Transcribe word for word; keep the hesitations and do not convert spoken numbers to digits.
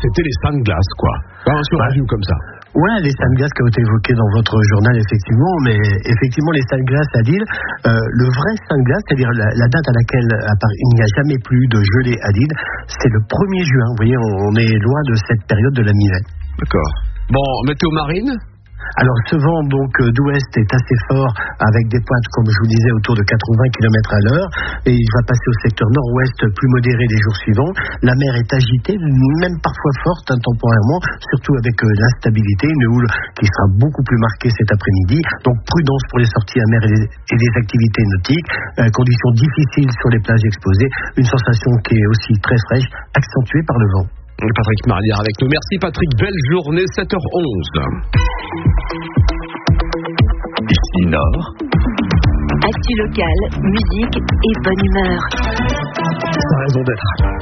c'était les seins de glace, quoi. Enfin, sur un review comme ça. Ouais, les seins de glace qui ont été évoqués dans votre journal, effectivement, mais effectivement, les seins de glace à Lille, euh, le vrai sein de glace, c'est-à-dire la, la date à laquelle il n'y a jamais plus de gelée à Lille, c'est le premier juin. Vous voyez, on, on est loin de cette période de la misère. D'accord. Bon, météo marine ? Alors ce vent donc d'ouest est assez fort avec des pointes, comme je vous disais, autour de quatre-vingts kilomètres à l'heure, et il va passer au secteur nord-ouest plus modéré les jours suivants. La mer est agitée, même parfois forte hein, temporairement, surtout avec euh, l'instabilité, une houle qui sera beaucoup plus marquée cet après-midi. Donc prudence pour les sorties à mer et les, et les activités nautiques, euh, conditions difficiles sur les plages exposées, une sensation qui est aussi très fraîche, accentuée par le vent. Patrick Marlière avec nous. Merci Patrick, belle journée, sept heures onze. Ici Nord. Actu locale, musique et bonne humeur. Ça a raison d'être.